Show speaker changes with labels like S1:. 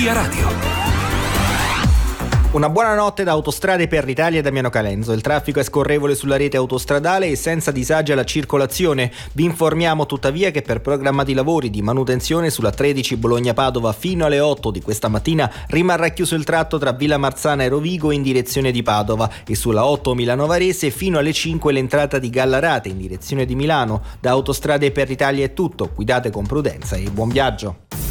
S1: Via Radio.
S2: Una buona notte da Autostrade per l'Italia e Damiano Calenzo. Il traffico è scorrevole sulla rete autostradale e senza disagi alla circolazione. Vi informiamo tuttavia che per programmati lavori di manutenzione sulla 13 Bologna-Padova fino alle 8 di questa mattina rimarrà chiuso il tratto tra Villa Marzana e Rovigo in direzione di Padova e sulla 8 Milano Varese fino alle 5 l'entrata di Gallarate in direzione di Milano. Da Autostrade per l'Italia è tutto. Guidate con prudenza e buon viaggio.